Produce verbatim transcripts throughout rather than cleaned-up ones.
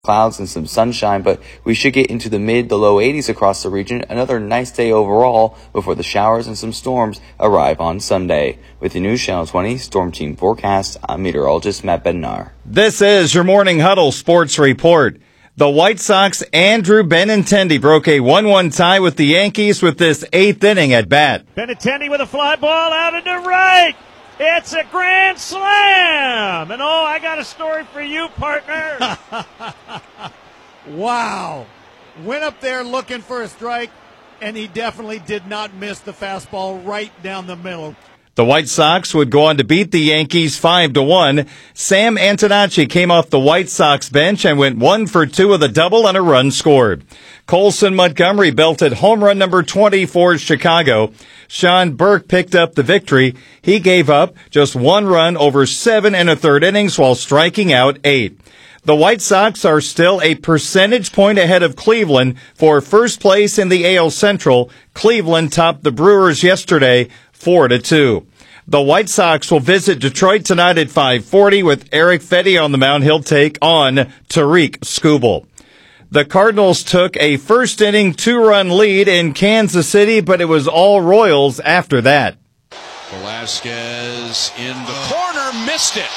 clouds and some sunshine, but we should get into the mid to low eighties across the region. Another nice day overall before the showers and some storms arrive on Sunday. With the new Channel twenty Storm Team forecast, I'm meteorologist Matt Bednar. This is your Morning Huddle Sports Report. The White Sox, Andrew Benintendi, broke a one one tie with the Yankees with this eighth inning at bat. Benintendi with a fly ball out into right. It's a grand slam! And oh, I got a story for you, partner. Wow. Went up there looking for a strike, and he definitely did not miss the fastball right down the middle. The White Sox would go on to beat the Yankees five to one. Sam Antonacci came off the White Sox bench and went one for two with a double and a run scored. Colson Montgomery belted home run number twenty for Chicago. Sean Burke picked up the victory. He gave up just one run over seven and a third innings while striking out eight. The White Sox are still a percentage point ahead of Cleveland for first place in the A L Central. Cleveland topped the Brewers yesterday four to two. The White Sox will visit Detroit tonight at five forty with Eric Fedde on the mound. He'll take on Tariq Skubal. The Cardinals took a first inning two-run lead in Kansas City, but it was all Royals after that. Velasquez in the corner, missed it.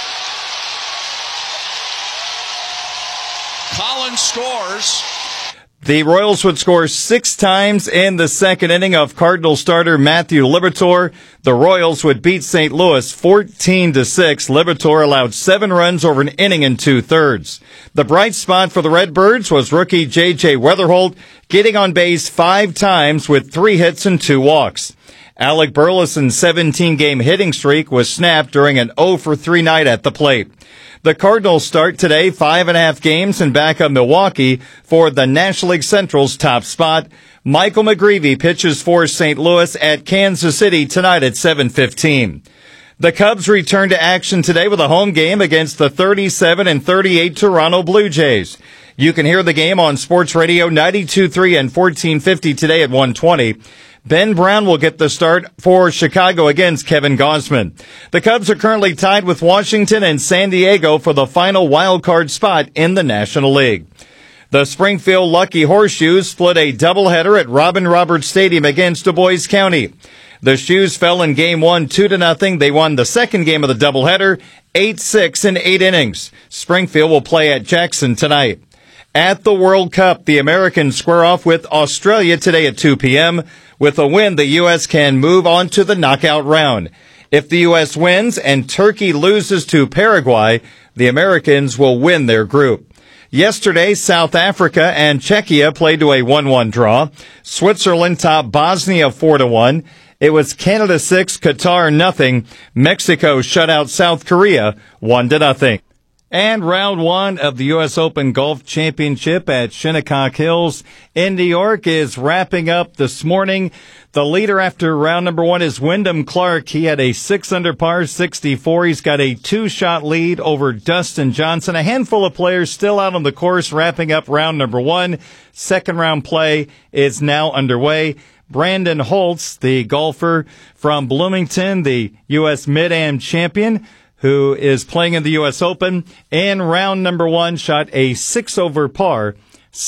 Collins scores. The Royals would score six times in the second inning of Cardinal starter Matthew Liberatore. The Royals would beat Saint Louis fourteen to six. Liberatore allowed seven runs over an inning and two-thirds. The bright spot for the Redbirds was rookie J J Weatherholt, getting on base five times with three hits and two walks. Alec Burleson's seventeen-game hitting streak was snapped during an oh for three night at the plate. The Cardinals start today five and a half games in back of Milwaukee for the National League Central's top spot. Michael McGreevy pitches for Saint Louis at Kansas City tonight at seven fifteen. The Cubs return to action today with a home game against the thirty-seven and thirty-eight Toronto Blue Jays. You can hear the game on Sports Radio ninety-two point three and fourteen fifty today at one twenty. Ben Brown will get the start for Chicago against Kevin Gausman. The Cubs are currently tied with Washington and San Diego for the final wild card spot in the National League. The Springfield Lucky Horseshoes split a doubleheader at Robin Roberts Stadium against Du Bois County. The Shoes fell in game one two to nothing. They won the second game of the doubleheader eight six in eight innings. Springfield will play at Jackson tonight. At the World Cup, the Americans square off with Australia today at two p.m. With a win, the U S can move on to the knockout round. If the U S wins and Turkey loses to Paraguay, the Americans will win their group. Yesterday, South Africa and Czechia played to a one one draw. Switzerland topped Bosnia four to one. It was Canada six, Qatar nothing. Mexico shut out South Korea one to nothing. And round one of the U S Open Golf Championship at Shinnecock Hills in New York is wrapping up this morning. The leader after round number one is Wyndham Clark. He had a six under par sixty-four. He's got a two-shot lead over Dustin Johnson. A handful of players still out on the course wrapping up round number one. Second round play is now underway. Brandon Holtz, the golfer from Bloomington, the U S Mid-Am champion, who is playing in the U S Open, in round number one, shot a six over par,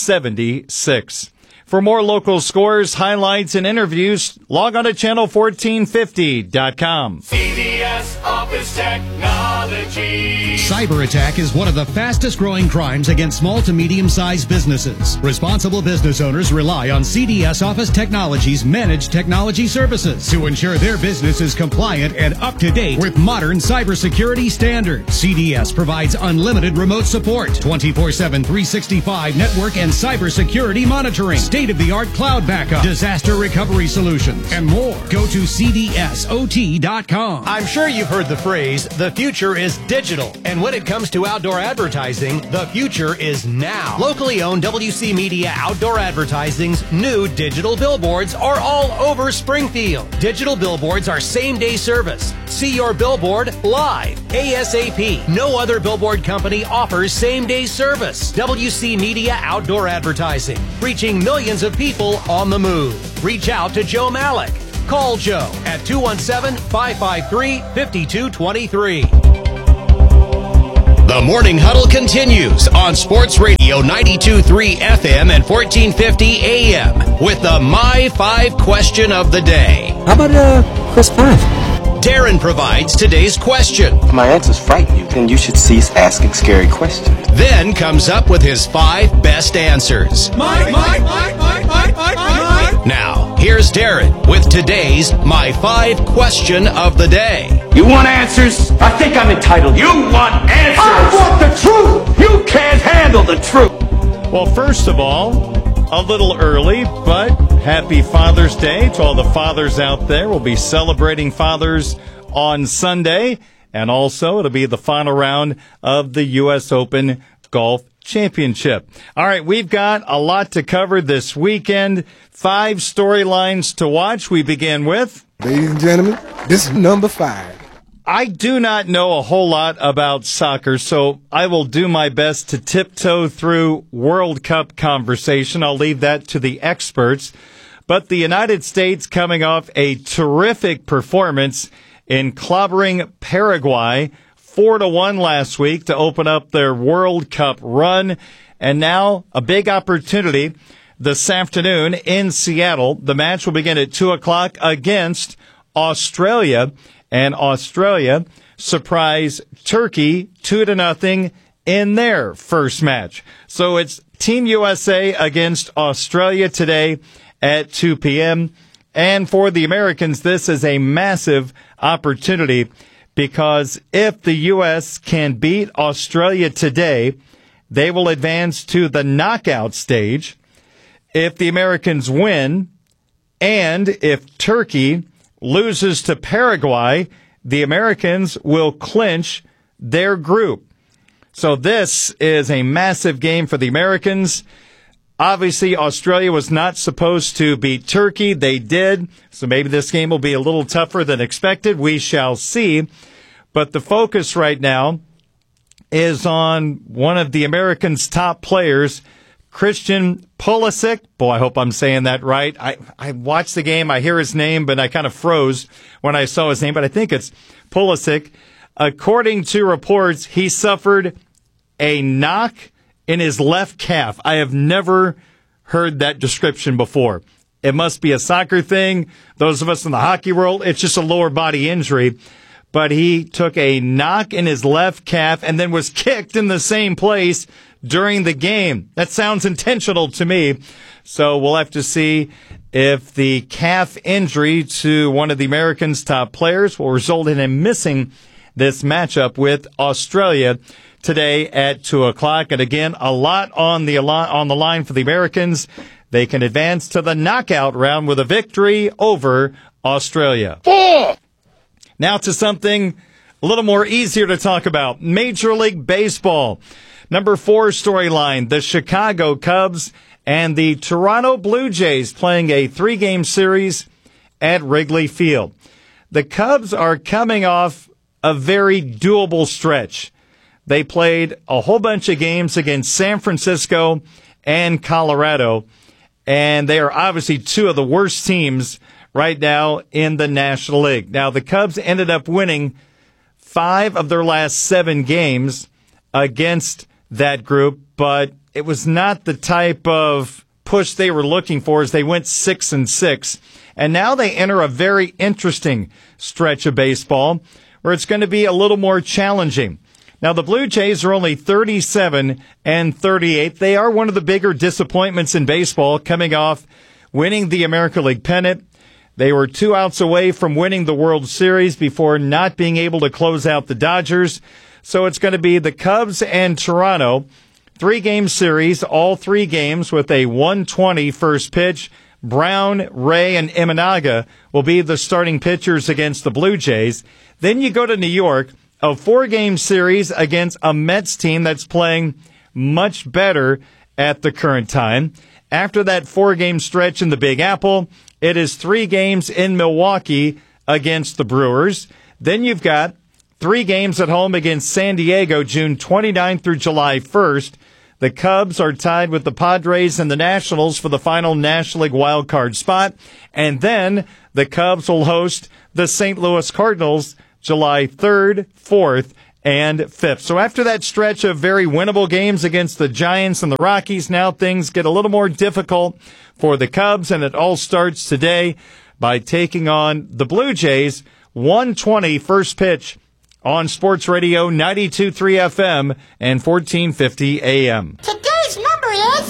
seventy-six. For more local scores, highlights, and interviews, log on to channel fourteen fifty dot com. C D S Office Technology. Cyber attack is one of the fastest growing crimes against small to medium-sized businesses. Responsible business owners rely on C D S Office Technology's managed technology services to ensure their business is compliant and up to date with modern cybersecurity standards. C D S provides unlimited remote support, twenty-four seven, three sixty-five network and cybersecurity monitoring, state-of-the-art cloud backup, disaster recovery solutions, and more. Go to C D S O T dot com. I'm sure you've heard the phrase, the future is digital. And when it comes to outdoor advertising, the future is now. Locally owned W C Media Outdoor Advertising's new digital billboards are all over Springfield. Digital billboards are same-day service. See your billboard live, ASAP. No other billboard company offers same-day service. W C Media Outdoor Advertising, reaching millions of people on the move. Reach out to Joe Malik. Call Joe at two one seven, five five three, five two two three. The Morning Huddle continues on Sports Radio ninety-two point three F M and fourteen fifty A M with the My Five question of the day. How about uh, Chris Five? Darren provides today's question. My answers frighten you, then you should cease asking scary questions. Then comes up with his five best answers. Mike, Mike, Mike, Mike, Mike, Mike, Mike. Now, here's Darren with today's My Five question of the day. You want answers? I think I'm entitled. You want answers? I want the truth. You can't handle the truth. Well, first of all, a little early, but happy Father's Day to all the fathers out there. We'll be celebrating fathers on Sunday, and also it'll be the final round of the U S Open Golf Championship. All right, we've got a lot to cover this weekend. Five storylines to watch. We begin with... Ladies and gentlemen, this is number five. I do not know a whole lot about soccer, so I will do my best to tiptoe through World Cup conversation. I'll leave that to the experts. But the United States coming off a terrific performance in clobbering Paraguay four to one last week to open up their World Cup run. And now a big opportunity this afternoon in Seattle. The match will begin at two o'clock against Australia. And Australia surprised Turkey two to nothing in their first match. So it's Team U S A against Australia today at two p.m. And for the Americans, this is a massive opportunity because if the U S can beat Australia today, they will advance to the knockout stage. If the Americans win, and if Turkey loses to Paraguay, the Americans will clinch their group. So this is a massive game for the Americans. Obviously, Australia was not supposed to beat Turkey. They did. So maybe this game will be a little tougher than expected. We shall see. But the focus right now is on one of the Americans' top players, Christian Pulisic. Boy, I hope I'm saying that right. I, I watched the game. I hear his name, but I kind of froze when I saw his name. But I think it's Pulisic. According to reports, he suffered a knock in his left calf. I have never heard that description before. It must be a soccer thing. Those of us in the hockey world, it's just a lower body injury. But he took a knock in his left calf and then was kicked in the same place during the game. That sounds intentional to me. So we'll have to see if the calf injury to one of the Americans' top players will result in him missing this matchup with Australia today at two o'clock. And again, a lot on the on the line for the Americans. They can advance to the knockout round with a victory over Australia. Yeah. Now to something a little more easier to talk about. Major League Baseball. Number four storyline, the Chicago Cubs and the Toronto Blue Jays playing a three-game series at Wrigley Field. The Cubs are coming off a very doable stretch. They played a whole bunch of games against San Francisco and Colorado, and they are obviously two of the worst teams right now in the National League. Now, the Cubs ended up winning five of their last seven games against that group, but it was not the type of push they were looking for as they went six and six. And now they enter a very interesting stretch of baseball where it's going to be a little more challenging. Now, the Blue Jays are only thirty-seven and thirty-eight. They are one of the bigger disappointments in baseball, coming off winning the American League pennant. They were two outs away from winning the World Series before not being able to close out the Dodgers. So it's going to be the Cubs and Toronto, three-game series, all three games with a one twenty first pitch. Brown, Ray, and Imanaga will be the starting pitchers against the Blue Jays. Then you go to New York, a four-game series against a Mets team that's playing much better at the current time. After that four-game stretch in the Big Apple, it is three games in Milwaukee against the Brewers. Then you've got three games at home against San Diego, June twenty-ninth through July first. The Cubs are tied with the Padres and the Nationals for the final National League wild card spot. And then the Cubs will host the Saint Louis Cardinals July third, fourth, and fifth. So after that stretch of very winnable games against the Giants and the Rockies, now things get a little more difficult for the Cubs, and it all starts today by taking on the Blue Jays. one twenty first pitch on Sports Radio ninety-two point three F M and fourteen fifty A M. Today's number is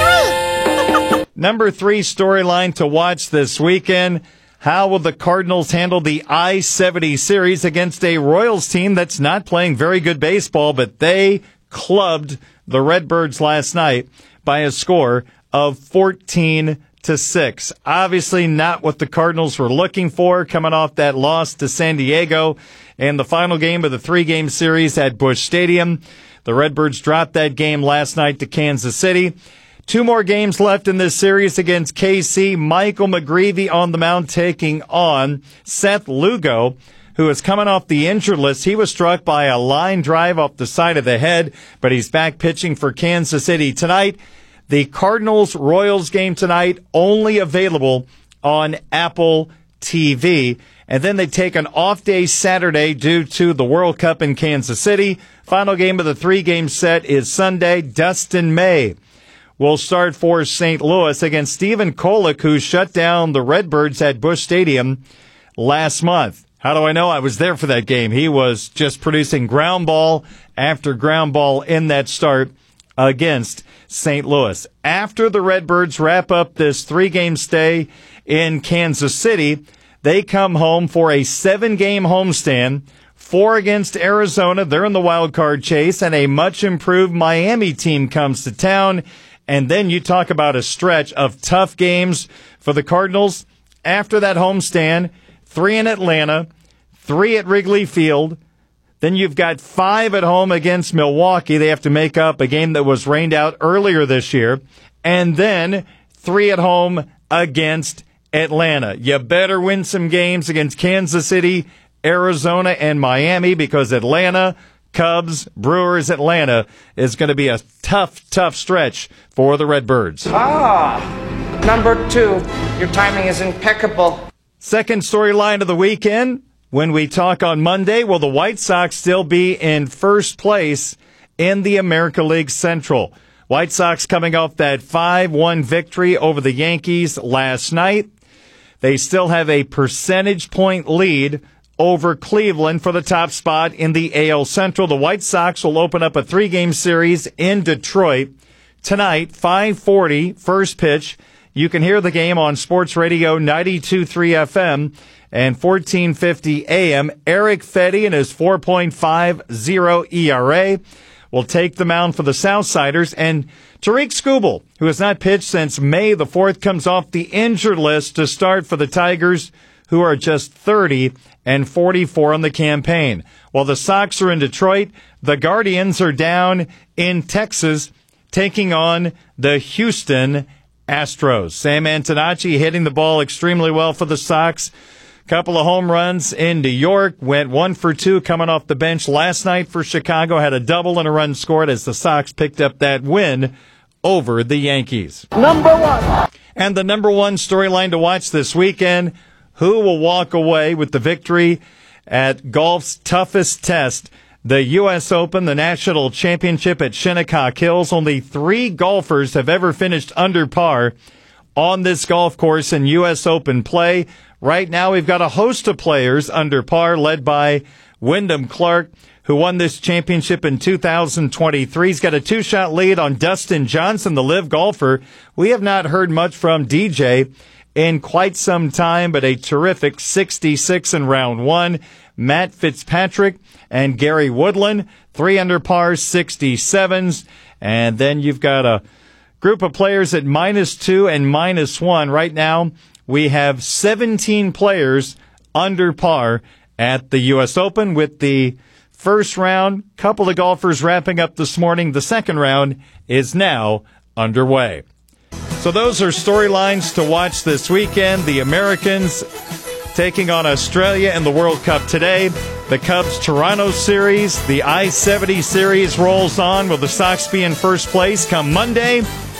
three. Number three storyline to watch this weekend. How will the Cardinals handle the I seventy series against a Royals team that's not playing very good baseball, but they clubbed the Redbirds last night by a score of fourteen to six. Obviously not what the Cardinals were looking for coming off that loss to San Diego in the final game of the three-game series at Busch Stadium. The Redbirds dropped that game last night to Kansas City. Two more games left in this series against K C. Michael McGreevy on the mound taking on Seth Lugo, who is coming off the injured list. He was struck by a line drive off the side of the head, but he's back pitching for Kansas City tonight. The Cardinals-Royals game tonight only available on Apple T V. And then they take an off day Saturday due to the World Cup in Kansas City. Final game of the three-game set is Sunday. Dustin May will start for Saint Louis against Stephen Kolek, who shut down the Redbirds at Busch Stadium last month. How do I know? I was there for that game. He was just producing ground ball after ground ball in that start against Saint Louis. After the Redbirds wrap up this three-game stay in Kansas City, they come home for a seven-game homestand, four against Arizona. They're in the wild card chase, and a much-improved Miami team comes to town. And then you talk about a stretch of tough games for the Cardinals. After that homestand, three in Atlanta, three at Wrigley Field. Then you've got five at home against Milwaukee. They have to make up a game that was rained out earlier this year. And then three at home against Atlanta. You better win some games against Kansas City, Arizona, and Miami, because Atlanta, Cubs, Brewers, Atlanta is going to be a tough, tough stretch for the Redbirds. Ah, number two. Your timing is impeccable. Second storyline of the weekend. When we talk on Monday, will the White Sox still be in first place in the American League Central? White Sox coming off that five one victory over the Yankees last night. They still have a percentage point lead over Cleveland for the top spot in the A L Central. The White Sox will open up a three-game series in Detroit tonight, five forty, first pitch. You can hear the game on Sports Radio ninety-two point three F M and fourteen fifty A M. Eric Fedde and his four point five oh E R A will take the mound for the Southsiders. And Tariq Skubal, who has not pitched since May the fourth, comes off the injured list to start for the Tigers, who are just thirty and forty-four on the campaign. While the Sox are in Detroit, the Guardians are down in Texas, taking on the Houston Astros. Sam Antonacci hitting the ball extremely well for the Sox. Couple of home runs in New York. Went one for two coming off the bench last night for Chicago. Had a double and a run scored as the Sox picked up that win over the Yankees. Number one. And the number one storyline to watch this weekend, who will walk away with the victory at golf's toughest test, the U S Open, the national championship at Shinnecock Hills? Only three golfers have ever finished under par on this golf course in U S Open play. Right now, we've got a host of players under par, led by Wyndham Clark, who won this championship in two thousand twenty-three. He's got a two-shot lead on Dustin Johnson, the live golfer. We have not heard much from D J in quite some time, but a terrific sixty-six in round one. Matt Fitzpatrick and Gary Woodland, three under par, sixty-sevens. And then you've got a group of players at minus two and minus one. Right now, we have seventeen players under par at the U S Open, with the first round, couple of golfers wrapping up this morning. The second round is now underway. So those are storylines to watch this weekend. The Americans taking on Australia in the World Cup today. The Cubs-Toronto series, the I seventy series rolls on. Will the Sox be in first place come Monday?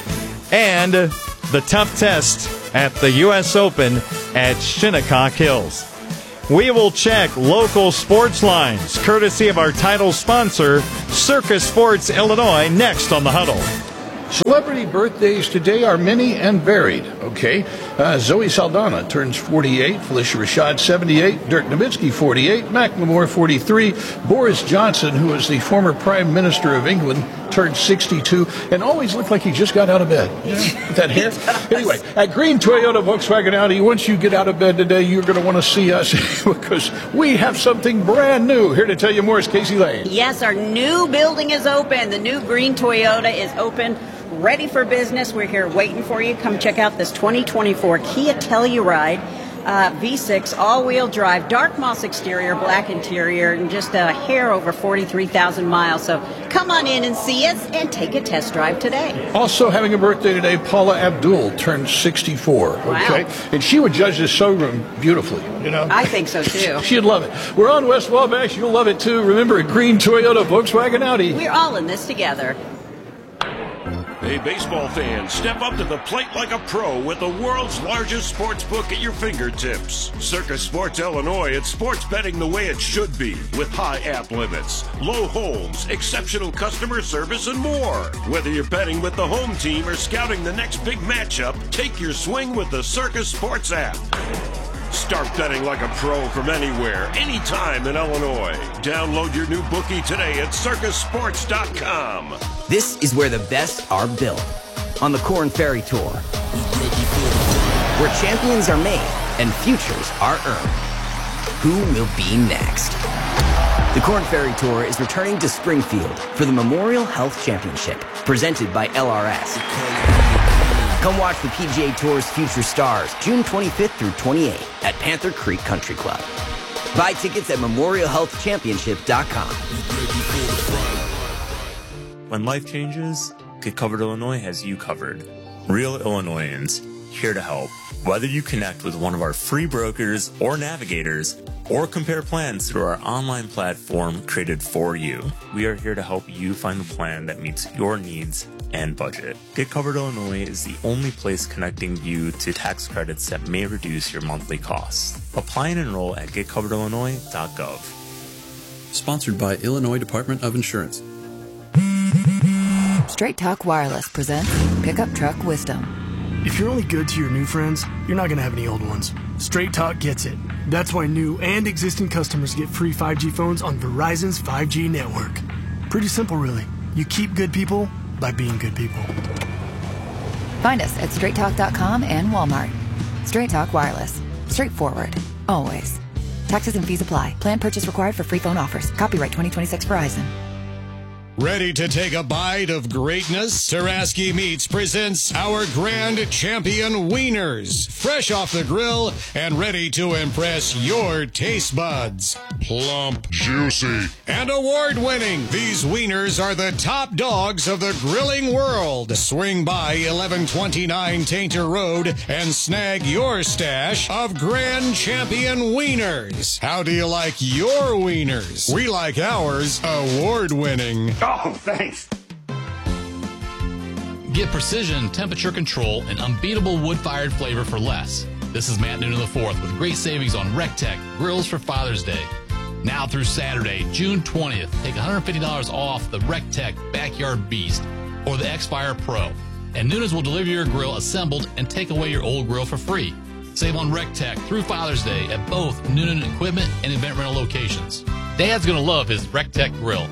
And the tough test at the U S Open at Shinnecock Hills. we will check local sports lines, courtesy of our title sponsor, Circus Sports Illinois, next on The Huddle. Celebrity birthdays today are many and varied, okay? Uh, Zoe Saldana turns forty-eight, Felicia Rashad seventy-eight, Dirk Nowitzki forty-eight, Macklemore forty-three, Boris Johnson, who is the former Prime Minister of England, turned sixty-two, and always looked like he just got out of bed. You know, with that hair. Anyway, at Green Toyota Volkswagen Audi, once you get out of bed today, you're going to want to see us because we have something brand new. Here to tell you more is Casey Lane. Yes, our new building is open. The new Green Toyota is open, ready for business. We're here waiting for you. Come check out this twenty twenty-four Kia Telluride uh, V six all-wheel drive, dark moss exterior, black interior, and just a hair over forty-three thousand miles. So come on in and see us and take a test drive today. Also having a birthday today, Paula Abdul turned sixty-four. Okay, wow. And she would judge this showroom beautifully. You know, I think so too. She'd love it. We're on West Wabash. You'll love it too. Remember, at Green Toyota Volkswagen Audi. We're all in this together. Hey, baseball fans, step up to the plate like a pro with the world's largest sports book at your fingertips. Circus Sports Illinois, it's sports betting the way it should be, with high app limits, low holds, exceptional customer service, and more. Whether you're betting with the home team or scouting the next big matchup, take your swing with the Circus Sports app. Start betting like a pro from anywhere, anytime in Illinois. Download your new bookie today at circus sports dot com. This is where the best are built. On the Corn Ferry Tour, where champions are made and futures are earned. Who will be next? The Corn Ferry Tour is returning to Springfield for the Memorial Health Championship, presented by L R S. Come watch the P G A Tour's future stars June twenty-fifth through twenty-eighth at Panther Creek Country Club. Buy tickets at memorial health championship dot com. When life changes, Get Covered Illinois has you covered. Real Illinoisans, here to help. Whether you connect with one of our free brokers or navigators, or compare plans through our online platform created for you, we are here to help you find the plan that meets your needs and budget. Get Covered Illinois is the only place connecting you to tax credits that may reduce your monthly costs. Apply and enroll at get covered illinois dot gov. Sponsored by Illinois Department of Insurance. Straight Talk Wireless presents Pickup Truck Wisdom. If you're only good to your new friends, you're not going to have any old ones. Straight Talk gets it. That's why new and existing customers get free five G phones on Verizon's five G network. Pretty simple, really. You keep good people by being good people. Find us at straight talk dot com and Walmart. Straight Talk Wireless. Straightforward. Always. Taxes and fees apply. Plan purchase required for free phone offers. Copyright twenty twenty-six Verizon. Ready to take a bite of greatness? Taraski Meats presents our grand champion wieners. Fresh off the grill and ready to impress your taste buds. Plump, juicy, and award-winning. These wieners are the top dogs of the grilling world. Swing by eleven twenty-nine Tainter Road and snag your stash of grand champion wieners. How do you like your wieners? We like ours award-winning. Oh, thanks. Get precision, temperature control, and unbeatable wood-fired flavor for less. This is Matt Noonan the fourth with great savings on RecTech grills for Father's Day. Now through Saturday, June twentieth, take one hundred fifty dollars off the RecTech Backyard Beast or the X-Fire Pro. And Noonan's will deliver your grill assembled and take away your old grill for free. Save on RecTech through Father's Day at both Noonan Equipment and Event Rental locations. Dad's going to love his RecTech grill.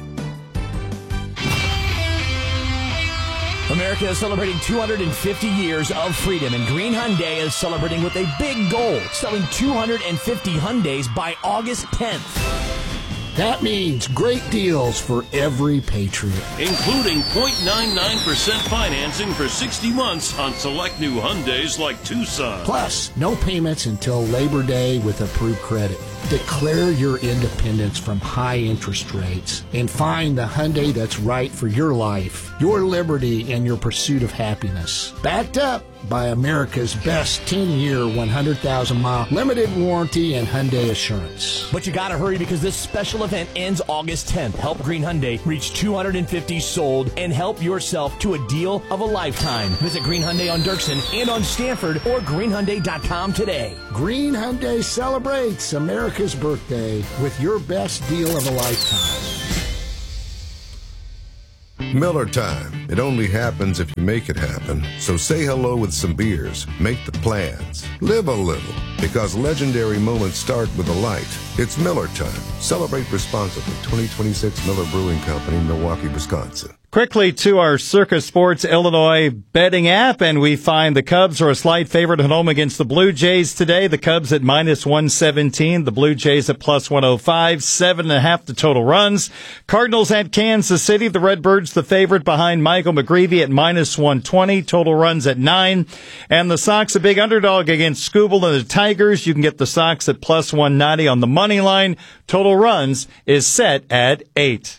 America is celebrating two hundred fifty years of freedom, and Green Hyundai is celebrating with a big goal, selling two hundred fifty Hyundais by August tenth. That means great deals for every patriot. Including zero point nine nine percent financing for sixty months on select new Hyundais like Tucson. Plus, no payments until Labor Day with approved credit. Declare your independence from high interest rates and find the Hyundai that's right for your life, your liberty, and your pursuit of happiness. Backed up by America's best ten-year, one hundred thousand mile limited warranty and Hyundai Assurance. But you gotta hurry because this special event ends August tenth. Help Green Hyundai reach two hundred fifty sold and help yourself to a deal of a lifetime. Visit Green Hyundai on Dirksen and on Stanford or green hyundai dot com today. Green Hyundai celebrates America's birthday with your best deal of a lifetime. Miller time. It only happens if you make it happen. So say hello with some beers. Make the plans. Live a little. Because legendary moments start with a light. It's Miller time. Celebrate responsibly. twenty twenty-six Miller Brewing Company, Milwaukee, Wisconsin. Quickly to our Circa Sports Illinois betting app, and we find the Cubs are a slight favorite at home against the Blue Jays today. The Cubs at minus one seventeen, the Blue Jays at plus one oh five, seven and a half the total runs. Cardinals at Kansas City, the Redbirds the favorite behind Michael McGreevy at minus one twenty, total runs at nine. And the Sox a big underdog against Scoobel and the Tigers. You can get the Sox at plus one ninety on the money line. Total runs is set at eight.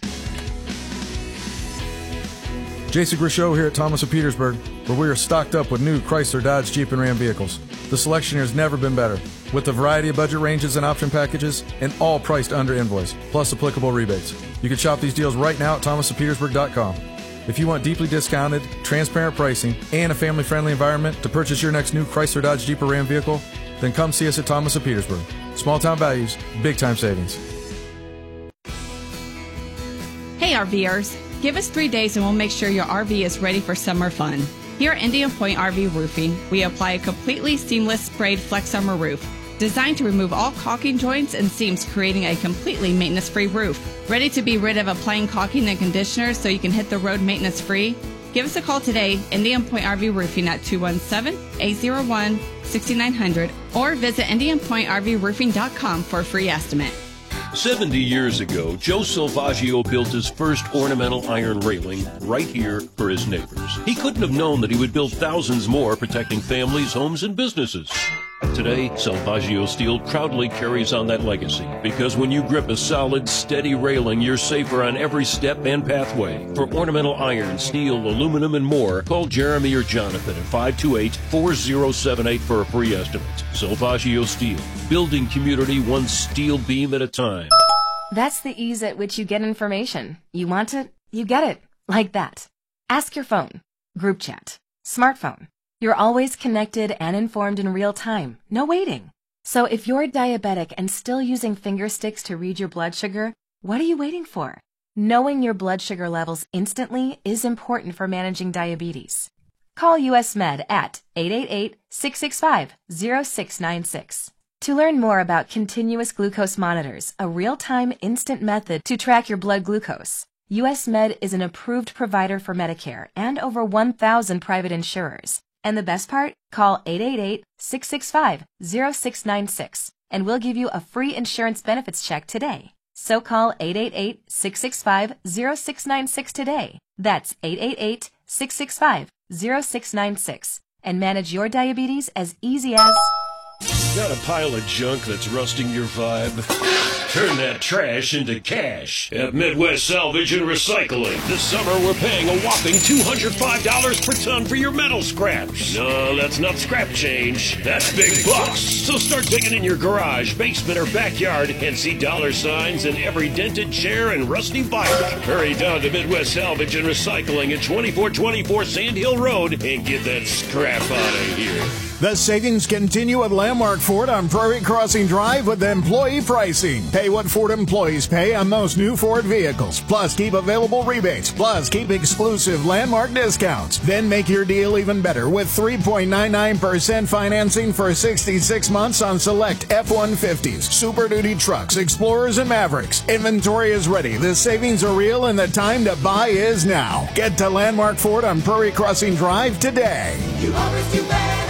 Jason Grishow here at Thomas of Petersburg, where we are stocked up with new Chrysler, Dodge, Jeep, and Ram vehicles. The selection here has never been better, with a variety of budget ranges and option packages, and all priced under invoice, plus applicable rebates. You can shop these deals right now at thomas of petersburg dot com. If you want deeply discounted, transparent pricing, and a family-friendly environment to purchase your next new Chrysler, Dodge, Jeep, or Ram vehicle, then come see us at Thomas of Petersburg. Small-town values, big-time savings. Hey RVers, give us three days and we'll make sure your R V is ready for summer fun. Here at Indian Point R V Roofing, we apply a completely seamless sprayed Flex Summer roof, designed to remove all caulking joints and seams, creating a completely maintenance-free roof. Ready to be rid of applying caulking and conditioners so you can hit the road maintenance-free? Give us a call today, Indian Point R V Roofing at two one seven, eight oh one, six nine zero zero, or visit indian point r v roofing dot com for a free estimate. seventy years ago, Joe Salvaggio built his first ornamental iron railing right here for his neighbors. He couldn't have known that he would build thousands more, protecting families, homes, and businesses. Today, Salvaggio Steel proudly carries on that legacy, because when you grip a solid, steady railing, you're safer on every step and pathway. For ornamental iron, steel, aluminum, and more, call Jeremy or Jonathan at five two eight, four oh seven eight for a free estimate. Salvaggio Steel, building community one steel beam at a time. That's the ease at which you get information. You want it, you get it. Like that. Ask your phone. Group chat. Smartphone. You're always connected and informed in real time. No waiting. So if you're diabetic and still using finger sticks to read your blood sugar, what are you waiting for? Knowing your blood sugar levels instantly is important for managing diabetes. Call U S Med at eight eight eight, six six five, zero six nine six. To learn more about continuous glucose monitors, a real-time instant method to track your blood glucose, U S Med is an approved provider for Medicare and over one thousand private insurers. And the best part? Call eight eight eight, six six five, zero six nine six and we'll give you a free insurance benefits check today. So call eight eight eight, six six five, zero six nine six today. That's eight eight eight, six six five, zero six nine six and manage your diabetes as easy as... Got a pile of junk that's rusting your vibe? Turn that trash into cash at Midwest Salvage and Recycling. This summer, we're paying a whopping two hundred five dollars per ton for your metal scraps. No, that's not scrap change. That's big bucks. So start digging in your garage, basement, or backyard and see dollar signs in every dented chair and rusty bike. Hurry down to Midwest Salvage and Recycling at twenty-four twenty-four Sand Hill Road and get that scrap out of here. The savings continue at Landmark Ford on Prairie Crossing Drive with employee pricing. Pay what Ford employees pay on most new Ford vehicles. Plus, keep available rebates. Plus, keep exclusive Landmark discounts. Then make your deal even better with three point nine nine percent financing for sixty-six months on select F one fifties, Super Duty trucks, Explorers, and Mavericks. Inventory is ready. The savings are real, and the time to buy is now. Get to Landmark Ford on Prairie Crossing Drive today. You always do better.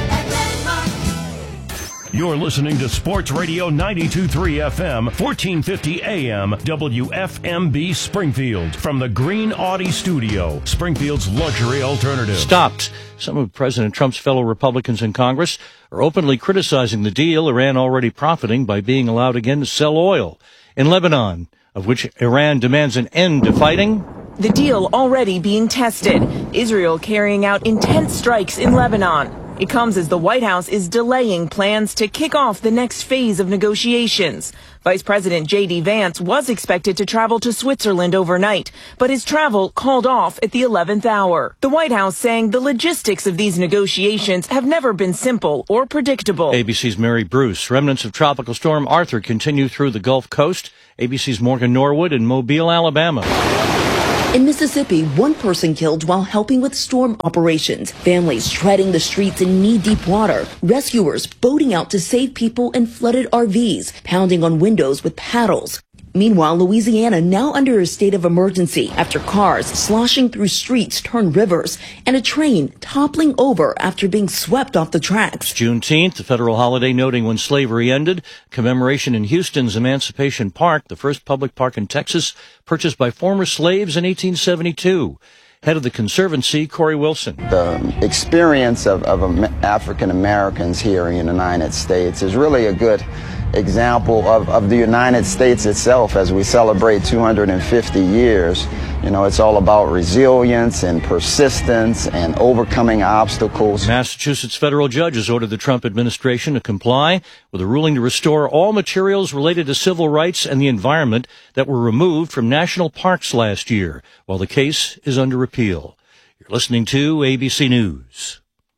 You're listening to Sports Radio ninety-two point three F M, fourteen fifty A M, W F M B Springfield. From the Green Audi Studio, Springfield's luxury alternative. Stopped. Some of President Trump's fellow Republicans in Congress are openly criticizing the deal, Iran already profiting by being allowed again to sell oil. In Lebanon, of which Iran demands an end to fighting, The deal already being tested. Israel carrying out intense strikes in Lebanon. It comes as the White House is delaying plans to kick off the next phase of negotiations. Vice President J D Vance was expected to travel to Switzerland overnight, but his travel called off at the eleventh hour. The White House saying the logistics of these negotiations have never been simple or predictable. A B C's Mary Bruce. Remnants of Tropical Storm Arthur continue through the Gulf Coast. A B C's Morgan Norwood in Mobile, Alabama. In Mississippi, one person killed while helping with storm operations. Families treading the streets in knee-deep water. Rescuers boating out to save people in flooded R Vs, pounding on windows with paddles. Meanwhile, Louisiana now under a state of emergency after cars sloshing through streets turn rivers and a train toppling over after being swept off the tracks. Juneteenth, the federal holiday noting when slavery ended. Commemoration in Houston's Emancipation Park, the first public park in Texas, purchased by former slaves in eighteen seventy-two. Head of the Conservancy, Corey Wilson. The experience of, of African Americans here in the United States is really a good example of, of the United States itself as we celebrate two hundred fifty years. You know, it's all about resilience and persistence and overcoming obstacles. Massachusetts federal judges ordered the Trump administration to comply with a ruling to restore all materials related to civil rights and the environment that were removed from national parks last year, while the case is under appeal. You're listening to A B C News.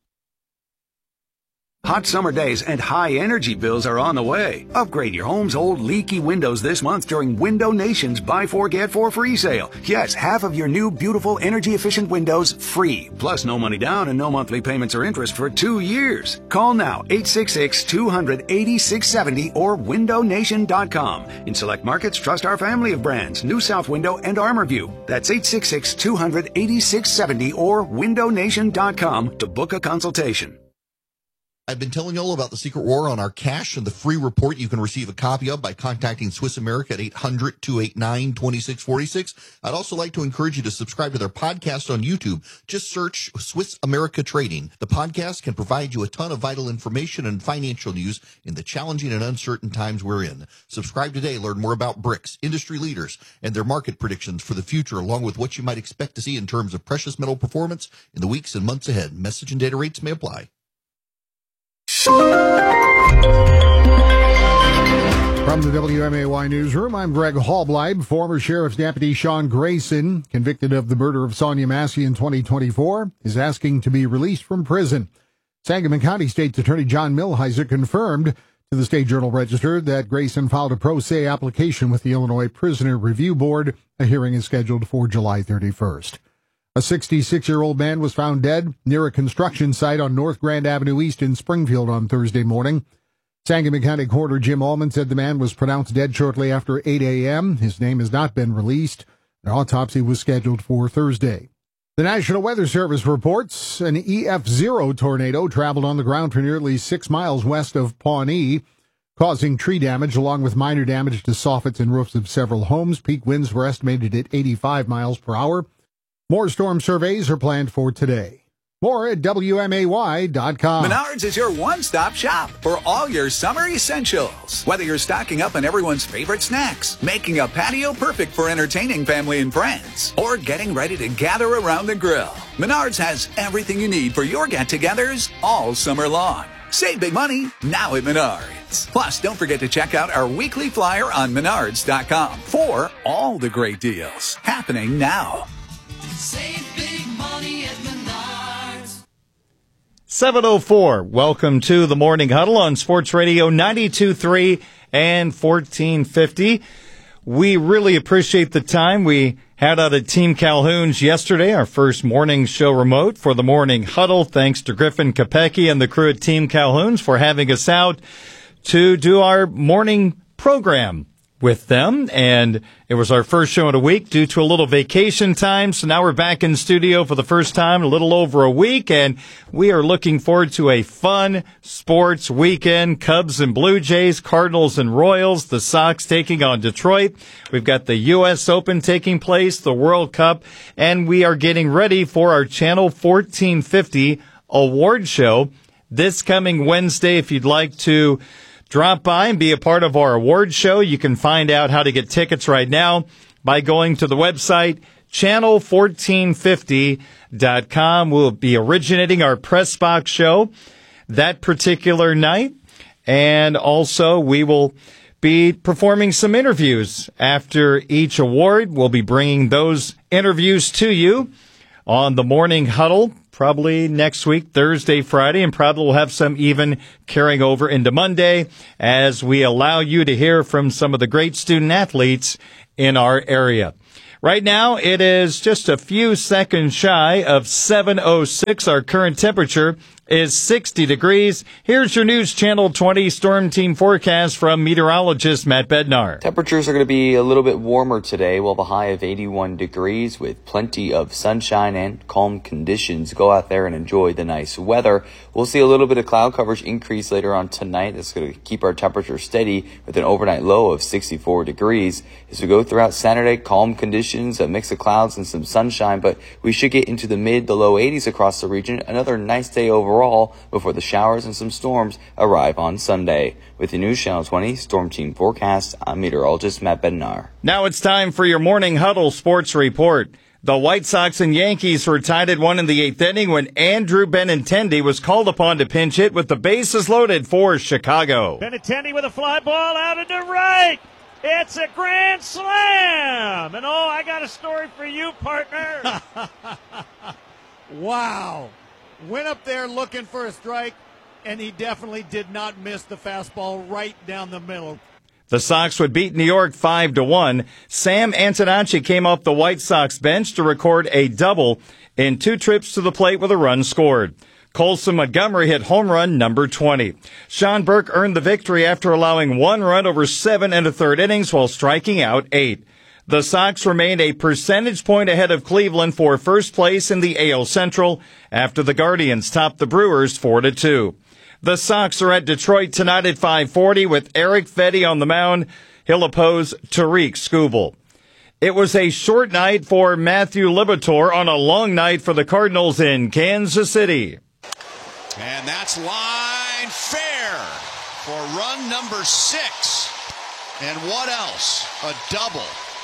Hot summer days and high energy bills are on the way. Upgrade your home's old leaky windows this month during Window Nation's Buy Four Get Four free sale. Yes, half of your new beautiful energy efficient windows free. Plus no money down and no monthly payments or interest for two years. Call now eight six six, two hundred, eighty-six seventy or window nation dot com. In select markets, trust our family of brands, New South Window and ArmorView. That's eight six six, two hundred, eighty-six seventy or window nation dot com to book a consultation. I've been telling you all about the secret war on our cash and the free report you can receive a copy of by contacting Swiss America at eight hundred, two eight nine, two six four six. I'd also like to encourage you to subscribe to their podcast on YouTube. Just search Swiss America Trading. The podcast can provide you a ton of vital information and financial news in the challenging and uncertain times we're in. Subscribe today. Learn more about BRICS, industry leaders, and their market predictions for the future, along with what you might expect to see in terms of precious metal performance in the weeks and months ahead. Message and data rates may apply. From the W M A Y Newsroom, I'm Greg Hallbleib. Former Sheriff's Deputy Sean Grayson, convicted of the murder of Sonia Massey in twenty twenty-four, is asking to be released from prison. Sangamon County State's Attorney John Milheiser confirmed to the State Journal-Register that Grayson filed a pro se application with the Illinois Prisoner Review Board. A hearing is scheduled for July thirty-first. A sixty-six-year-old man was found dead near a construction site on North Grand Avenue East in Springfield on Thursday morning. Sangamon County Coroner Jim Allman said the man was pronounced dead shortly after eight a.m. His name has not been released. An autopsy was scheduled for Thursday. The National Weather Service reports an E F zero tornado traveled on the ground for nearly six miles west of Pawnee, causing tree damage along with minor damage to soffits and roofs of several homes. Peak winds were estimated at eighty-five miles per hour. More storm surveys are planned for today. More at W M A Y dot com. Menards is your one-stop shop for all your summer essentials. Whether you're stocking up on everyone's favorite snacks, making a patio perfect for entertaining family and friends, or getting ready to gather around the grill, Menards has everything you need for your get-togethers all summer long. Save big money now at Menards. Plus, don't forget to check out our weekly flyer on menards dot com for all the great deals happening now. Save big money at Menards. seven oh four. Welcome to the Morning Huddle on Sports Radio ninety-two point three and fourteen fifty. We really appreciate the time we had out at Team Calhoun's yesterday, our first morning show remote for the Morning Huddle. Thanks to Griffin Kopecky and the crew at Team Calhoun's for having us out to do our morning program with them, and it was our first show in a week due to a little vacation time, so now we're back in studio for the first time in a little over a week, and we are looking forward to a fun sports weekend. Cubs and Blue Jays, Cardinals and Royals, the Sox taking on Detroit. We've got the U S Open taking place, the World Cup, and we are getting ready for our Channel fourteen fifty award show this coming Wednesday. If you'd like to drop by and be a part of our award show, you can find out how to get tickets right now by going to the website, channel fourteen fifty dot com. We'll be originating our Press Box show that particular night. And also, we will be performing some interviews after each award. We'll be bringing those interviews to you on the Morning Huddle, probably next week, Thursday, Friday, and probably we'll have some even carrying over into Monday as we allow you to hear from some of the great student athletes in our area. Right now, it is just a few seconds shy of seven oh six. Our current temperature is sixty degrees. Here's your News Channel twenty Storm Team forecast from meteorologist Matt Bednar. Temperatures are going to be a little bit warmer today. We'll have a high of eighty-one degrees with plenty of sunshine and calm conditions. Go out there and enjoy the nice weather. We'll see a little bit of cloud coverage increase later on tonight. That's going to keep our temperature steady with an overnight low of sixty-four degrees. As we go throughout Saturday, calm conditions, a mix of clouds and some sunshine, but we should get into the mid to low eighties across the region. Another nice day overall before the showers and some storms arrive on Sunday. With the News Channel twenty Storm Team forecast, I'm meteorologist Matt Bednar. Now it's time for your Morning Huddle Sports Report. The White Sox and Yankees were tied at one in the eighth inning when Andrew Benintendi was called upon to pinch hit with the bases loaded for Chicago. Benintendi with a fly ball out into right. It's a grand slam. And oh, I got a story for you, partner. Wow. Went up there looking for a strike, and he definitely did not miss the fastball right down the middle. The Sox would beat New York five to one. Sam Antonacci came off the White Sox bench to record a double in two trips to the plate with a run scored. Colson Montgomery hit home run number twenty. Sean Burke earned the victory after allowing one run over seven and a third innings while striking out eight. The Sox remained a percentage point ahead of Cleveland for first place in the A L Central after the Guardians topped the Brewers four to two. The Sox are at Detroit tonight at five forty with Eric Fedde on the mound. He'll oppose Tariq Skubal. It was a short night for Matthew Liberatore on a long night for the Cardinals in Kansas City. And that's line fair for run number six. And what else? A double.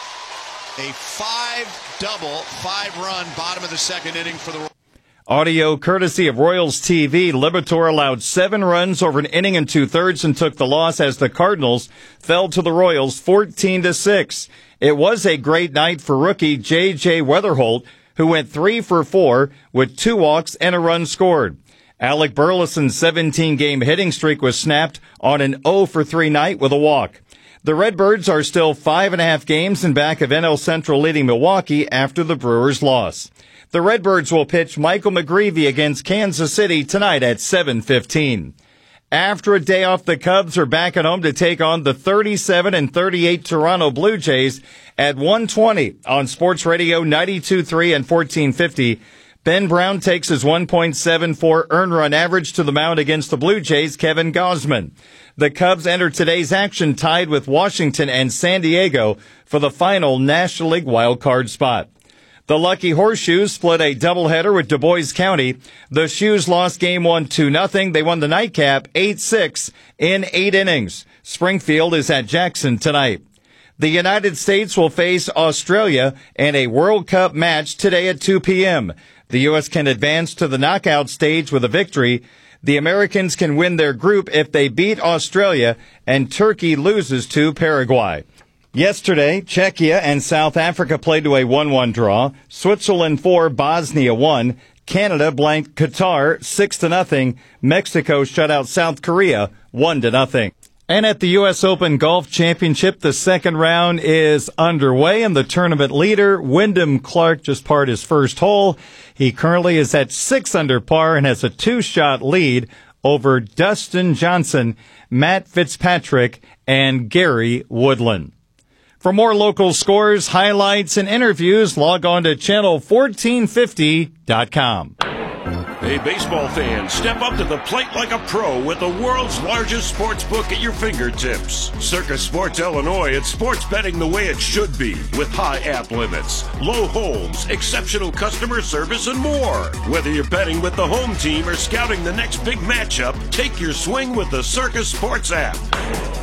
A five-double, five-run bottom of the second inning for the... Audio courtesy of Royals T V. Liberatore allowed seven runs over an inning and two-thirds and took the loss as the Cardinals fell to the Royals fourteen to six. It was a great night for rookie J J Weatherholt, who went three for four with two walks and a run scored. Alec Burleson's seventeen-game hitting streak was snapped on an oh for three night with a walk. The Redbirds are still five and a half games in back of N L Central leading Milwaukee after the Brewers' loss. The Redbirds will pitch Michael McGreevy against Kansas City tonight at seven fifteen. After a day off, the Cubs are back at home to take on the thirty-seven and thirty-eight Toronto Blue Jays at one twenty on Sports Radio ninety-two point three and fourteen fifty. Ben Brown takes his one point seven four earned run average to the mound against the Blue Jays' Kevin Gausman. The Cubs enter today's action tied with Washington and San Diego for the final National League wildcard spot. The Lucky Horseshoes split a doubleheader with Du Bois County. The Shoes lost game one two nothing. They won the nightcap eight six in eight innings. Springfield is at Jackson tonight. The United States will face Australia in a World Cup match today at two p.m. The U S can advance to the knockout stage with a victory. The Americans can win their group if they beat Australia and Turkey loses to Paraguay. Yesterday, Czechia and South Africa played to a one one draw. Switzerland four, Bosnia one. Canada blanked Qatar six to nothing. Mexico shut out South Korea one to nothing. And at the U S Open Golf Championship, the second round is underway, and the tournament leader, Wyndham Clark, just parred his first hole. He currently is at six under par and has a two-shot lead over Dustin Johnson, Matt Fitzpatrick, and Gary Woodland. For more local scores, highlights, and interviews, log on to channel fourteen fifty dot com. Hey, baseball fans, step up to the plate like a pro with the world's largest sports book at your fingertips. Circus Sports Illinois, it's sports betting the way it should be, with high app limits, low holds, exceptional customer service, and more. Whether you're betting with the home team or scouting the next big matchup, take your swing with the Circus Sports app.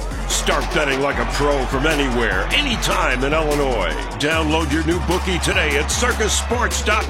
Start betting like a pro from anywhere, anytime in Illinois. Download your new bookie today at circus sports dot com.